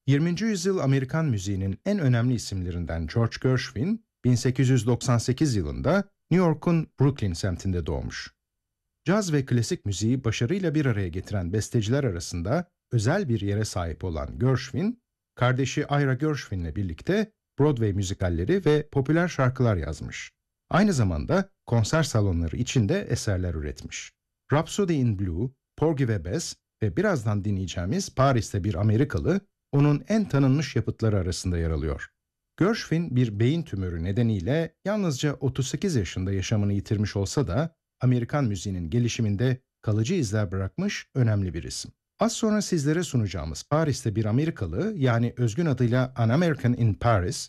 20. yüzyıl Amerikan müziğinin en önemli isimlerinden George Gershwin, 1898 yılında New York'un Brooklyn semtinde doğmuş. Caz ve klasik müziği başarıyla bir araya getiren besteciler arasında özel bir yere sahip olan Gershwin, kardeşi Ira Gershwin'le birlikte Broadway müzikalleri ve popüler şarkılar yazmış. Aynı zamanda konser salonları için de eserler üretmiş. Rhapsody in Blue, Porgy ve Bess ve birazdan dinleyeceğimiz Paris'te bir Amerikalı, onun en tanınmış yapıtları arasında yer alıyor. Gershwin bir beyin tümörü nedeniyle yalnızca 38 yaşında yaşamını yitirmiş olsa da Amerikan müziğinin gelişiminde kalıcı izler bırakmış önemli bir isim. Az sonra sizlere sunacağımız Paris'te bir Amerikalı, yani özgün adıyla An American in Paris,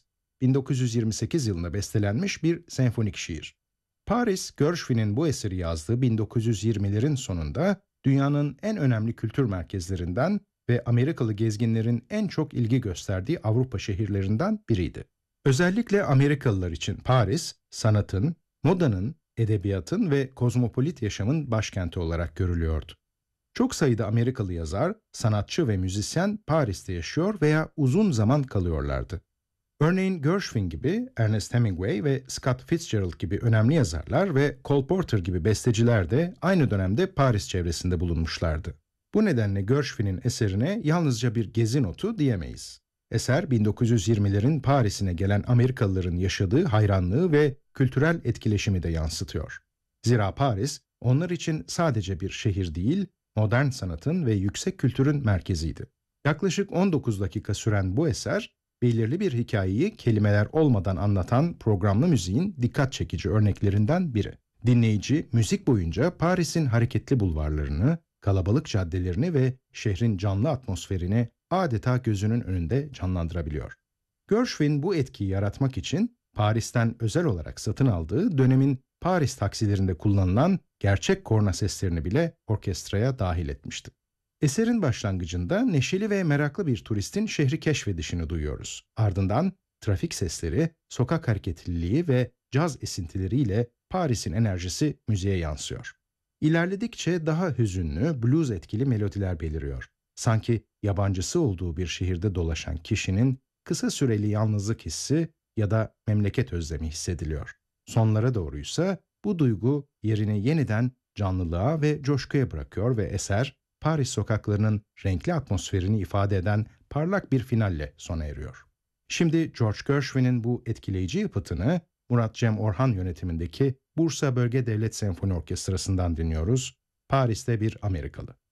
1928 yılında bestelenmiş bir senfonik şiir. Paris, Gershwin'in bu eseri yazdığı 1920'lerin sonunda dünyanın en önemli kültür merkezlerinden ve Amerikalı gezginlerin en çok ilgi gösterdiği Avrupa şehirlerinden biriydi. Özellikle Amerikalılar için Paris, sanatın, modanın, edebiyatın ve kozmopolit yaşamın başkenti olarak görülüyordu. Çok sayıda Amerikalı yazar, sanatçı ve müzisyen Paris'te yaşıyor veya uzun zaman kalıyorlardı. Örneğin Gershwin gibi, Ernest Hemingway ve Scott Fitzgerald gibi önemli yazarlar ve Cole Porter gibi besteciler de aynı dönemde Paris çevresinde bulunmuşlardı. Bu nedenle Gershwin'in eserine yalnızca bir gezi notu diyemeyiz. Eser 1920'lerin Paris'ine gelen Amerikalıların yaşadığı hayranlığı ve kültürel etkileşimi de yansıtıyor. Zira Paris onlar için sadece bir şehir değil, modern sanatın ve yüksek kültürün merkeziydi. Yaklaşık 19 dakika süren bu eser, belirli bir hikayeyi kelimeler olmadan anlatan programlı müziğin dikkat çekici örneklerinden biri. Dinleyici, müzik boyunca Paris'in hareketli bulvarlarını, kalabalık caddelerini ve şehrin canlı atmosferini adeta gözünün önünde canlandırabiliyor. Gershwin bu etkiyi yaratmak için Paris'ten özel olarak satın aldığı dönemin Paris taksilerinde kullanılan gerçek korna seslerini bile orkestraya dahil etmişti. Eserin başlangıcında neşeli ve meraklı bir turistin şehri keşfedişini duyuyoruz. Ardından trafik sesleri, sokak hareketliliği ve caz esintileriyle Paris'in enerjisi müziğe yansıyor. İlerledikçe daha hüzünlü, blues etkili melodiler beliriyor. Sanki yabancısı olduğu bir şehirde dolaşan kişinin kısa süreli yalnızlık hissi ya da memleket özlemi hissediliyor. Sonlara doğruysa bu duygu yerini yeniden canlılığa ve coşkuya bırakıyor ve eser Paris sokaklarının renkli atmosferini ifade eden parlak bir finalle sona eriyor. Şimdi George Gershwin'in bu etkileyici yapıtını Murat Cem Orhan yönetimindeki Bursa Bölge Devlet Senfoni Orkestrası'ndan dinliyoruz. Paris'te bir Amerikalı.